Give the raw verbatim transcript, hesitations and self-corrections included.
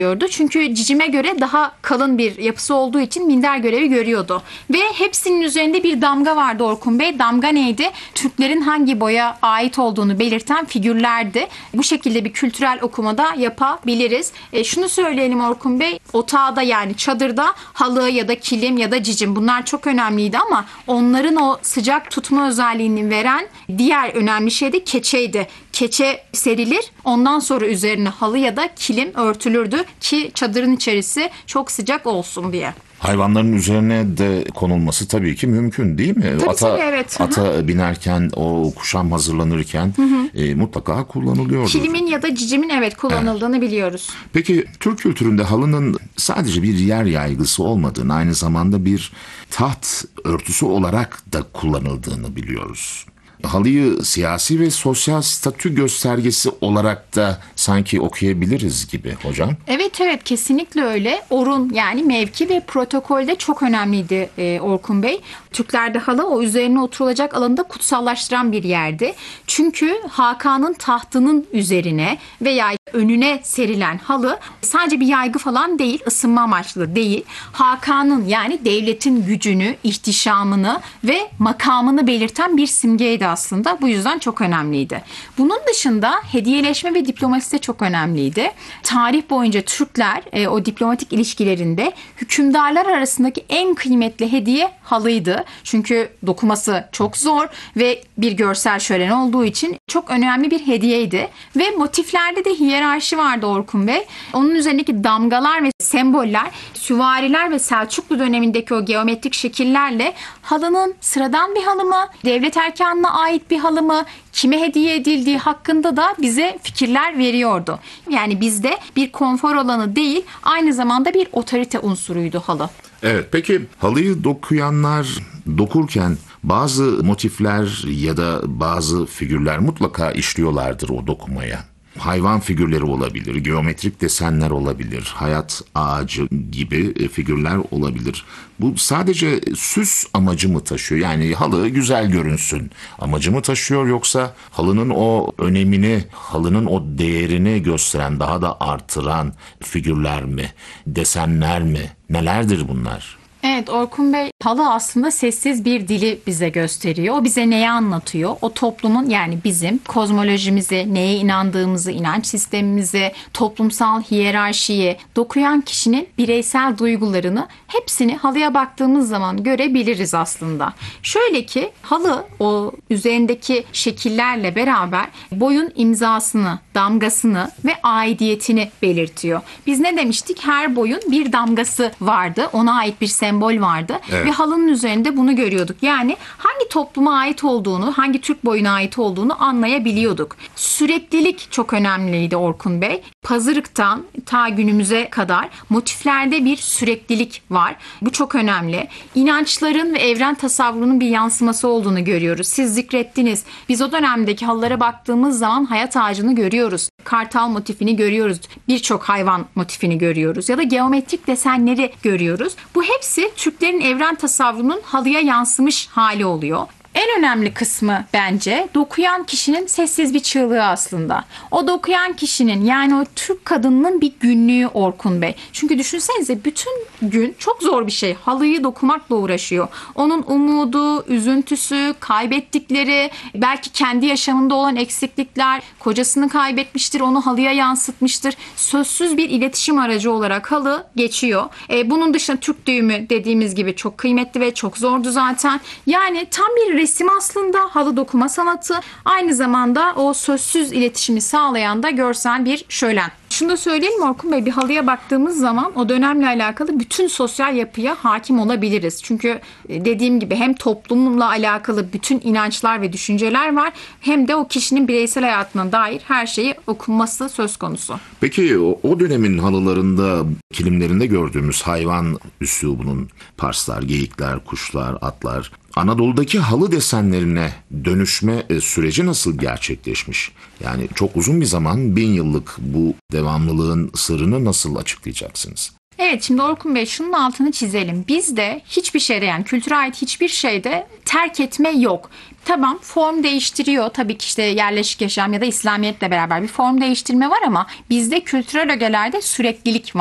Çünkü cicime göre daha kalın bir yapısı olduğu için minder görevi görüyordu. Ve hepsinin üzerinde bir damga vardı Orkun Bey. Damga neydi? Türklerin hangi boya ait olduğunu belirten figürlerdi. Bu şekilde bir kültürel okumada yapabiliriz. E, şunu söyleyelim Orkun Bey. Otağda yani çadırda halı ya da kilim ya da cicim bunlar çok önemliydi ama onların o sıcak tutma özelliğini veren diğer önemli şey de keçeydi. Keçe serilir. Ondan sonra üzerine halı ya da kilim örtülürdü ki çadırın içerisi çok sıcak olsun diye. Hayvanların üzerine de konulması tabii ki mümkün değil mi? Tabii, ata, tabii, evet. Ata binerken, o kuşam hazırlanırken hı hı. E, mutlaka kullanılıyordu. Kilimin ya da cicimin evet kullanıldığını evet. biliyoruz. Peki Türk kültüründe halının sadece bir yer yaygısı olmadığını, aynı zamanda bir taht örtüsü olarak da kullanıldığını biliyoruz. Halıyı siyasi ve sosyal statü göstergesi olarak da sanki okuyabiliriz gibi hocam. Evet evet kesinlikle öyle. Orun yani mevki ve protokolde çok önemliydi e, Orkun Bey. Türklerde halı o üzerine oturulacak alanı da kutsallaştıran bir yerdi. Çünkü Hakan'ın tahtının üzerine veya önüne serilen halı sadece bir yaygı falan değil, ısınma amaçlı değil. Hakan'ın yani devletin gücünü, ihtişamını ve makamını belirten bir simgeydi aslında. Bu yüzden çok önemliydi. Bunun dışında hediyeleşme ve diplomasi de çok önemliydi. Tarih boyunca Türkler e, o diplomatik ilişkilerinde hükümdarlar arasındaki en kıymetli hediye halıydı. Çünkü dokuması çok zor ve bir görsel şölen olduğu için çok önemli bir hediyeydi. Ve motiflerde de hiyerarşi vardı Orkun Bey. Onun üzerindeki damgalar ve semboller süvariler ve Selçuklu dönemindeki o geometrik şekillerle halının sıradan bir halı mı, devlet erkanına ait bir halı mı, kime hediye edildiği hakkında da bize fikirler veriyordu. Yani bizde bir konfor alanı değil, aynı zamanda bir otorite unsuruydu halı. Evet, peki halıyı dokuyanlar dokurken bazı motifler ya da bazı figürler mutlaka işliyorlardır o dokumaya. Hayvan figürleri olabilir, geometrik desenler olabilir, hayat ağacı gibi figürler olabilir. Bu sadece süs amacı mı taşıyor? Yani halı güzel görünsün amacı mı taşıyor, yoksa halının o önemini, halının o değerini gösteren, daha da artıran figürler mi, desenler mi? Nelerdir bunlar? Evet Orkun Bey, halı aslında sessiz bir dili bize gösteriyor. O bize neyi anlatıyor? O toplumun yani bizim kozmolojimizi, neye inandığımızı, inanç sistemimizi, toplumsal hiyerarşiyi, dokuyan kişinin bireysel duygularını hepsini halıya baktığımız zaman görebiliriz aslında. Şöyle ki halı o üzerindeki şekillerle beraber boyun imzasını, damgasını ve aidiyetini belirtiyor. Biz ne demiştik? Her boyun bir damgası vardı. Ona ait bir sembol vardı evet. Ve halının üzerinde bunu görüyorduk. Yani hangi topluma ait olduğunu, hangi Türk boyuna ait olduğunu anlayabiliyorduk. Süreklilik çok önemliydi Orkun Bey. Pazırıktan ta günümüze kadar motiflerde bir süreklilik var. Bu çok önemli. İnançların ve evren tasavvurunun bir yansıması olduğunu görüyoruz. Siz zikrettiniz. Biz o dönemdeki halılara baktığımız zaman hayat ağacını görüyoruz. Kartal motifini görüyoruz. Birçok hayvan motifini görüyoruz. Ya da geometrik desenleri görüyoruz. Bu hepsi Türklerin evren tasavvurunun halıya yansımış hali oluyor. En önemli kısmı bence dokuyan kişinin sessiz bir çığlığı aslında. O dokuyan kişinin yani o Türk kadınının bir günlüğü Orkun Bey. Çünkü düşünsenize bütün gün çok zor bir şey. Halıyı dokumakla uğraşıyor. Onun umudu, üzüntüsü, kaybettikleri, belki kendi yaşamında olan eksiklikler, kocasını kaybetmiştir, onu halıya yansıtmıştır. Sözsüz bir iletişim aracı olarak halı geçiyor. E, bunun dışında Türk düğümü dediğimiz gibi çok kıymetli ve çok zordu zaten. Yani tam bir resim aslında halı dokuma sanatı, aynı zamanda o sözsüz iletişimi sağlayan da görsel bir şölen. Şunu da söyleyelim Orkun Bey, bir halıya baktığımız zaman o dönemle alakalı bütün sosyal yapıya hakim olabiliriz. Çünkü dediğim gibi hem toplumla alakalı bütün inançlar ve düşünceler var, hem de o kişinin bireysel hayatına dair her şeyi okunması söz konusu. Peki o dönemin halılarında, kilimlerinde gördüğümüz hayvan üslubunun parslar, geyikler, kuşlar, atlar, Anadolu'daki halı desenlerine dönüşme süreci nasıl gerçekleşmiş? Yani çok uzun bir zaman, bin yıllık bu devamlılığın sırrını nasıl açıklayacaksınız? Evet, şimdi Orkun Bey şunun altını çizelim. Bizde hiçbir şeyde, yani kültüre ait hiçbir şeyde terk etme yok. Tamam, form değiştiriyor. Tabii ki işte yerleşik yaşam ya da İslamiyet'le beraber bir form değiştirme var ama bizde kültürel ögelerde süreklilik var.